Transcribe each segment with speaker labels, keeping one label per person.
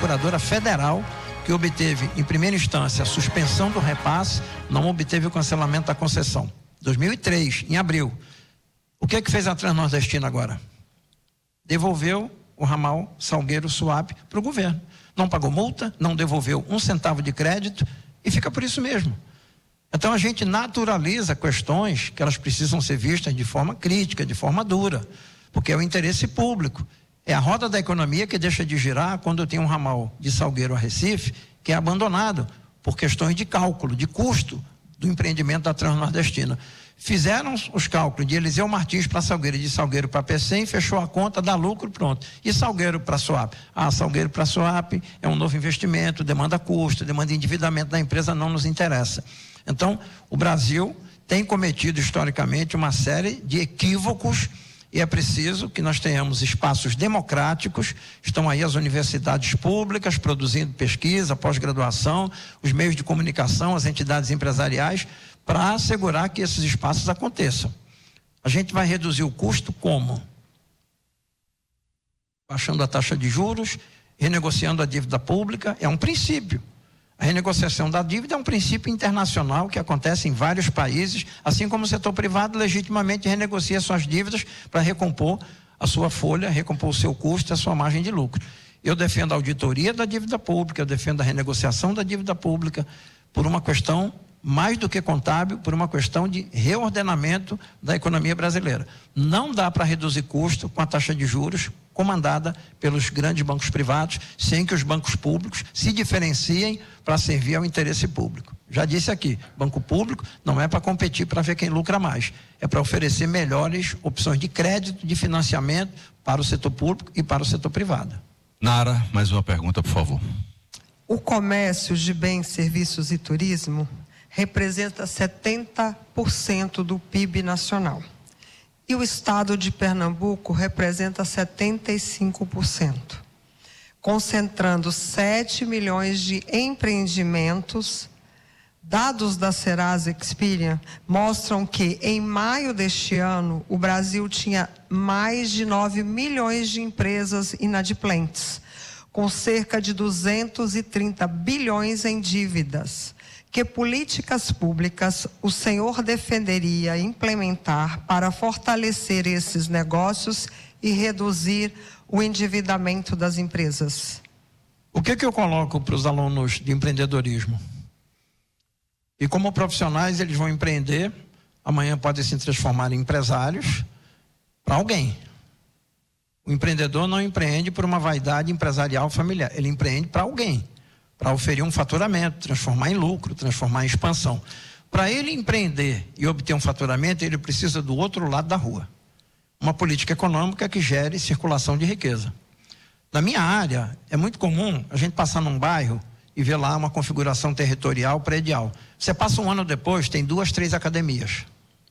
Speaker 1: procuradora federal que obteve, em primeira instância, a suspensão do repasse, não obteve o cancelamento da concessão. 2003, em abril. O que fez a Transnordestina agora? Devolveu o ramal Salgueiro-Suape para o governo. Não pagou multa, não devolveu 1 centavo de crédito e fica por isso mesmo. Então a gente naturaliza questões que elas precisam ser vistas de forma crítica, de forma dura, porque é o interesse público. É a roda da economia que deixa de girar quando eu tenho um ramal de Salgueiro a Recife que é abandonado por questões de cálculo, de custo do empreendimento da Transnordestina. Fizeram os cálculos de Eliseu Martins para Salgueiro e de Salgueiro para Pecém, fechou a conta, dá lucro, pronto. E Salgueiro para Suape? Salgueiro para Suape é um novo investimento, demanda custo, demanda endividamento da empresa, não nos interessa. Então, o Brasil tem cometido historicamente uma série de equívocos e é preciso que nós tenhamos espaços democráticos. Estão aí as universidades públicas produzindo pesquisa, pós-graduação, os meios de comunicação, as entidades empresariais, para assegurar que esses espaços aconteçam. A gente vai reduzir o custo como? Baixando a taxa de juros, renegociando a dívida pública, é um princípio. A renegociação da dívida é um princípio internacional que acontece em vários países, assim como o setor privado legitimamente renegocia suas dívidas para recompor a sua folha, recompor o seu custo, a sua margem de lucro. Eu defendo a auditoria da dívida pública, eu defendo a renegociação da dívida pública por uma questão mais do que contábil, por uma questão de reordenamento da economia brasileira. Não dá para reduzir custo com a taxa de juros comandada pelos grandes bancos privados, sem que os bancos públicos se diferenciem para servir ao interesse público. Já disse aqui, banco público não é para competir para ver quem lucra mais, é para oferecer melhores opções de crédito, de financiamento para o setor público e para o setor privado.
Speaker 2: Nara, mais uma pergunta, por favor.
Speaker 3: O comércio de bens, serviços e turismo representa 70% do PIB nacional. E o estado de Pernambuco representa 75%, concentrando 7 milhões de empreendimentos. Dados da Serasa Experian mostram que, em maio deste ano, o Brasil tinha mais de 9 milhões de empresas inadimplentes, com cerca de 230 bilhões em dívidas. Que políticas públicas o senhor defenderia implementar para fortalecer esses negócios e reduzir o endividamento das empresas?
Speaker 1: O que eu coloco para os alunos de empreendedorismo? E como profissionais eles vão empreender, amanhã podem se transformar em empresários para alguém. O empreendedor não empreende por uma vaidade empresarial familiar, ele empreende para alguém, para oferir um faturamento, transformar em lucro, transformar em expansão. Para ele empreender e obter um faturamento, ele precisa do outro lado da rua. Uma política econômica que gere circulação de riqueza. Na minha área, é muito comum a gente passar num bairro e ver lá uma configuração territorial predial. Você passa um ano depois, tem 2, 3 academias.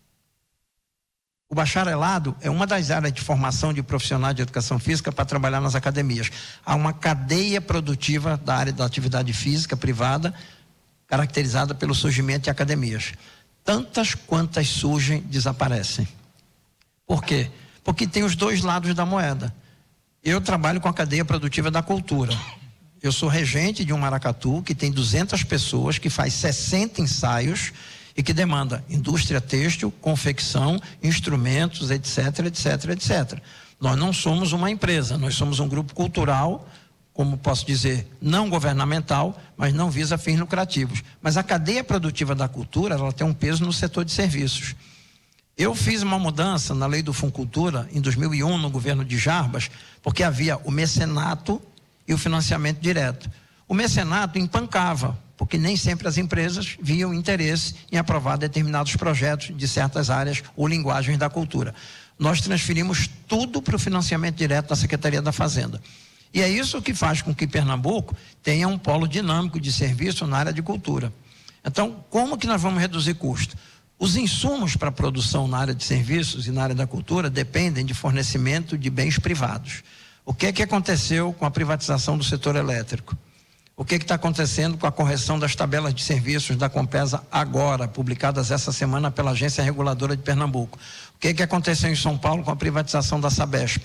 Speaker 1: O bacharelado é uma das áreas de formação de profissionais de educação física para trabalhar nas academias. Há uma cadeia produtiva da área da atividade física privada, caracterizada pelo surgimento de academias. Tantas quantas surgem, desaparecem. Por quê? Porque tem os dois lados da moeda. Eu trabalho com a cadeia produtiva da cultura. Eu sou regente de um maracatu que tem 200 pessoas, que faz 60 ensaios, e que demanda indústria têxtil, confecção, instrumentos, etc, etc, etc. Nós não somos uma empresa, nós somos um grupo cultural, como posso dizer, não governamental, mas não visa fins lucrativos. Mas a cadeia produtiva da cultura, ela tem um peso no setor de serviços. Eu fiz uma mudança na lei do Funcultura, em 2001, no governo de Jarbas, porque havia o mecenato e o financiamento direto. O mecenato empancava, porque nem sempre as empresas viam interesse em aprovar determinados projetos de certas áreas ou linguagens da cultura. Nós transferimos tudo para o financiamento direto da Secretaria da Fazenda. E é isso que faz com que Pernambuco tenha um polo dinâmico de serviço na área de cultura. Então, como que nós vamos reduzir custo? Os insumos para a produção na área de serviços e na área da cultura dependem de fornecimento de bens privados. O que é que aconteceu com a privatização do setor elétrico? O que está acontecendo com a correção das tabelas de serviços da Compesa agora, publicadas essa semana pela Agência Reguladora de Pernambuco? O que aconteceu em São Paulo com a privatização da Sabesp?